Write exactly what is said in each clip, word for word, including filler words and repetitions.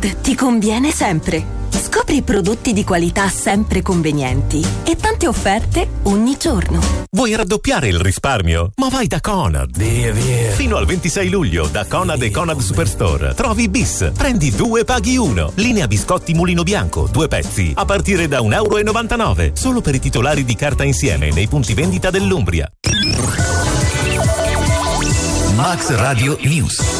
Conad ti conviene sempre. Scopri prodotti di qualità sempre convenienti e tante offerte ogni giorno. Vuoi raddoppiare il risparmio? Ma vai da Conad. Via, via. Fino al ventisei luglio da Conad e Conad Superstore trovi bis. Prendi due paghi uno. Linea biscotti Mulino Bianco, due pezzi a partire da un euro e novantanove. Solo per i titolari di carta insieme nei punti vendita dell'Umbria. Max Radio News.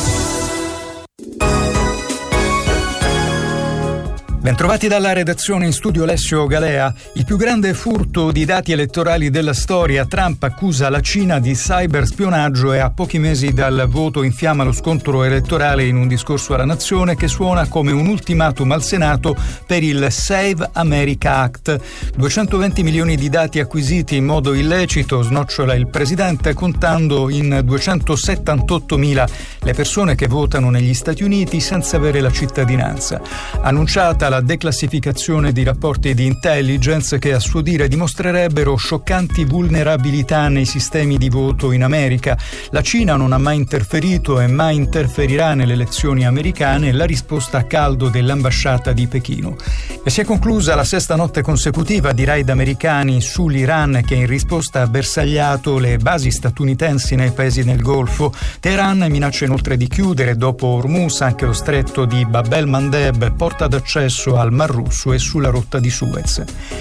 Bentrovati dalla redazione, in studio Alessio Galea. Il più grande furto di dati elettorali della storia. Trump accusa la Cina di cyberspionaggio e a pochi mesi dal voto infiamma lo scontro elettorale in un discorso alla nazione che suona come un ultimatum al Senato per il Save America Act. duecentoventi milioni di dati acquisiti in modo illecito, snocciola il presidente, contando in duecentosettantottomila le persone che votano negli Stati Uniti senza avere la cittadinanza. Annunciata la declassificazione di rapporti di intelligence che a suo dire dimostrerebbero scioccanti vulnerabilità nei sistemi di voto in America. La Cina non ha mai interferito e mai interferirà nelle elezioni americane, la risposta a caldo dell'ambasciata di Pechino. E si è conclusa la sesta notte consecutiva di raid americani sull'Iran, che in risposta ha bersagliato le basi statunitensi nei paesi del Golfo. Teheran minaccia inoltre di chiudere dopo Hormuz anche lo stretto di Bab el-Mandeb, porta d'accesso al Mar Rosso e sulla rotta di Suez.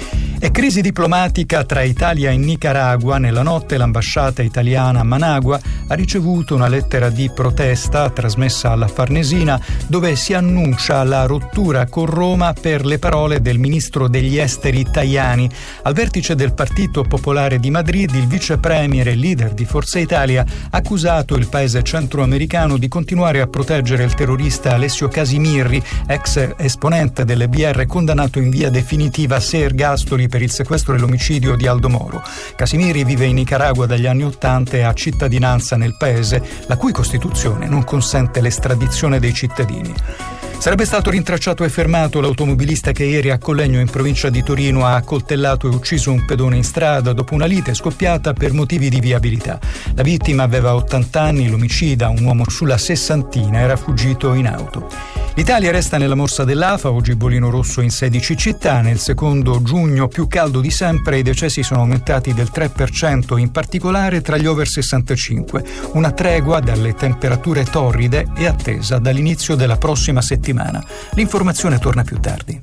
E crisi diplomatica tra Italia e Nicaragua. Nella notte l'ambasciata italiana a Managua ha ricevuto una lettera di protesta trasmessa alla Farnesina, dove si annuncia la rottura con Roma per le parole del ministro degli esteri Tajani. Al vertice del Partito Popolare di Madrid, il vice premier e leader di Forza Italia ha accusato il paese centroamericano di continuare a proteggere il terrorista Alessio Casimirri, ex esponente delle B R, condannato in via definitiva a sei ergastoli per il sequestro e l'omicidio di Aldo Moro. Casimiri vive in Nicaragua dagli anni Ottanta e ha cittadinanza nel paese, la cui Costituzione non consente l'estradizione dei cittadini. Sarebbe stato rintracciato e fermato l'automobilista che ieri a Collegno, in provincia di Torino, ha accoltellato e ucciso un pedone in strada dopo una lite scoppiata per motivi di viabilità. La vittima aveva ottanta anni, l'omicida, un uomo sulla sessantina, era fuggito in auto. L'Italia resta nella morsa dell'A F A, oggi bollino rosso in sedici città. Nel secondo giugno più caldo di sempre, i decessi sono aumentati del tre per cento, in particolare tra gli over sessantacinque. Una tregua dalle temperature torride è attesa dall'inizio della prossima settimana. L'informazione torna più tardi.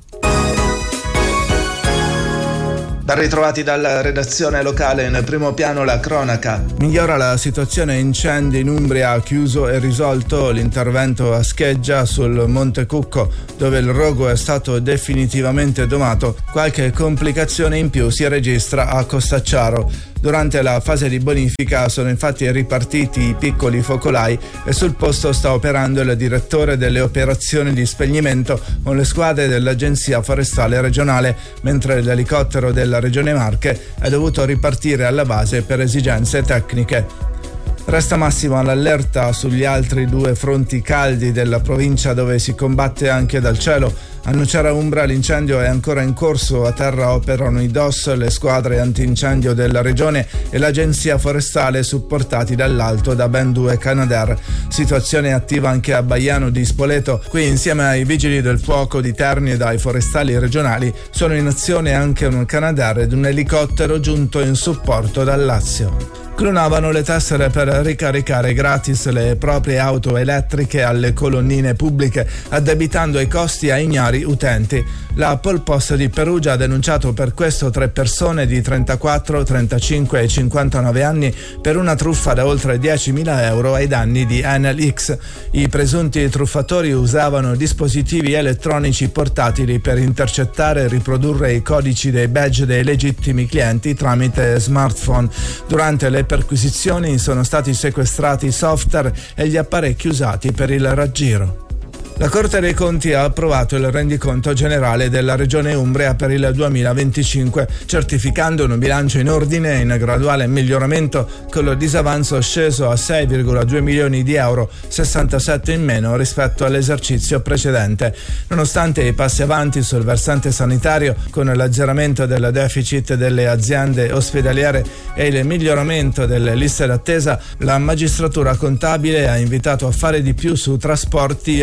Ben ritrovati dalla redazione locale, in primo piano la cronaca. Migliora la situazione incendi in Umbria, chiuso e risolto l'intervento a Scheggia sul Monte Cucco, dove il rogo è stato definitivamente domato. Qualche complicazione in più si registra a Costacciaro. Durante la fase di bonifica sono infatti ripartiti i piccoli focolai e sul posto sta operando il direttore delle operazioni di spegnimento con le squadre dell'Agenzia Forestale Regionale, mentre l'elicottero della Regione Marche è dovuto ripartire alla base per esigenze tecniche. Resta massima l'allerta sugli altri due fronti caldi della provincia, dove si combatte anche dal cielo. A Nocera Umbra l'incendio è ancora in corso, a terra operano i D O S, le squadre antincendio della regione e l'agenzia forestale, supportati dall'alto da ben due Canadair. Situazione attiva anche a Baiano di Spoleto. Qui, insieme ai vigili del fuoco di Terni e dai forestali regionali, sono in azione anche un Canadair ed un elicottero giunto in supporto dal Lazio. Clonavano le tessere per ricaricare gratis le proprie auto elettriche alle colonnine pubbliche, addebitando i costi a ignari utenti. La Polpost di Perugia ha denunciato per questo tre persone di trentaquattro, trentacinque e cinquantanove anni per una truffa da oltre diecimila euro ai danni di Enel X. I presunti truffatori usavano dispositivi elettronici portatili per intercettare e riprodurre i codici dei badge dei legittimi clienti tramite smartphone. Durante le perquisizioni sono stati sequestrati software e gli apparecchi usati per il raggiro. La Corte dei Conti ha approvato il rendiconto generale della Regione Umbria per il duemilaventicinque, certificando un bilancio in ordine e in graduale miglioramento, con il disavanzo sceso a sei virgola due milioni di euro, sessantasette in meno rispetto all'esercizio precedente. Nonostante i passi avanti sul versante sanitario, con l'azzeramento del deficit delle aziende ospedaliere e il miglioramento delle liste d'attesa, la magistratura contabile ha invitato a fare di più su trasporti e gestione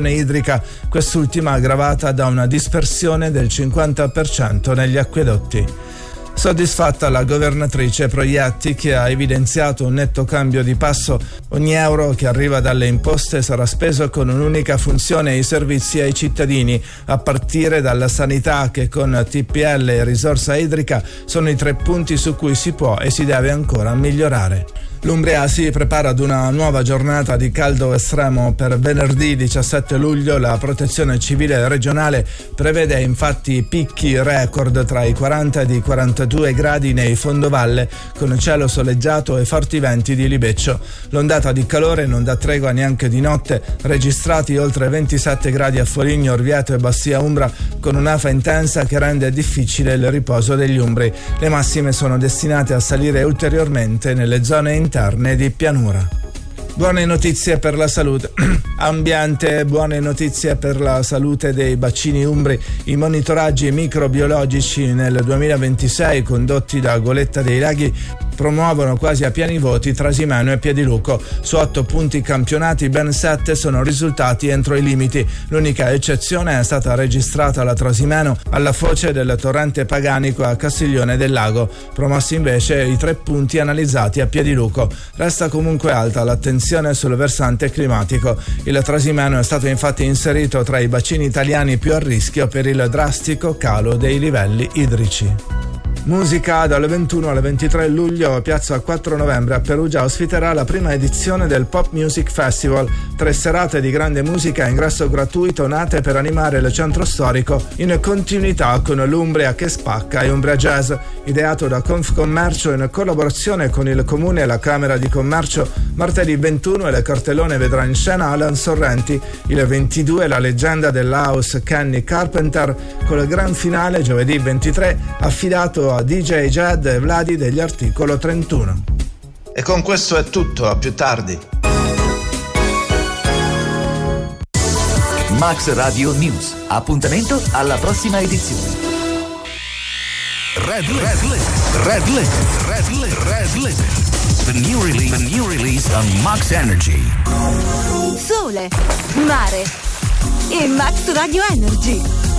gestione idrica, quest'ultima aggravata da una dispersione del cinquanta per cento negli acquedotti. Soddisfatta la governatrice Proietti, che ha evidenziato un netto cambio di passo. Ogni euro che arriva dalle imposte sarà speso con un'unica funzione: i servizi ai cittadini, a partire dalla sanità, che con T P L e risorsa idrica sono i tre punti su cui si può e si deve ancora migliorare. L'Umbria si prepara ad una nuova giornata di caldo estremo per venerdì diciassette luglio. La Protezione Civile regionale prevede infatti picchi record tra i quaranta ed i quarantadue gradi nei fondovalle, con cielo soleggiato e forti venti di libeccio. L'ondata di calore non dà tregua neanche di notte, registrati oltre ventisette gradi a Foligno, Orvieto e Bastia Umbra, con un'afa intensa che rende difficile il riposo degli umbri. Le massime sono destinate a salire ulteriormente nelle zone interne di pianura. Buone notizie per la salute. Ambiente, buone notizie per la salute dei bacini umbri. I monitoraggi microbiologici nel duemilaventisei condotti da Goletta dei Laghi promuovono quasi a pieni voti Trasimeno e Piediluco. Su otto punti campionati, ben sette sono risultati entro i limiti. L'unica eccezione è stata registrata alla Trasimeno, alla foce del torrente Paganico a Castiglione del Lago. Promossi invece i tre punti analizzati a Piediluco. Resta comunque alta l'attenzione sul versante climatico. Il Trasimeno è stato infatti inserito tra i bacini italiani più a rischio per il drastico calo dei livelli idrici. Musica. Dalle ventuno alle ventitré luglio, Piazza quattro novembre a Perugia ospiterà la prima edizione del Pop Music Festival. Tre serate di grande musica a ingresso gratuito nate per animare il centro storico in continuità con l'Umbria che spacca e Umbria Jazz. Ideato da Confcommercio in collaborazione con il Comune e la Camera di Commercio, martedì ventuno il cartellone vedrà in scena Alan Sorrenti, il ventidue la leggenda dell'house Kenny Carpenter, con il gran finale giovedì ventitré affidato a D J Jed e Vladi degli Articolo trentuno. E con questo è tutto, a più tardi. Max Radio News. Appuntamento alla prossima edizione. Red Lit. Red Lit. Red Lit. Red Lit. Red Lit. The new release. The new release on Max Energy. Sole, mare e Max Radio Energy.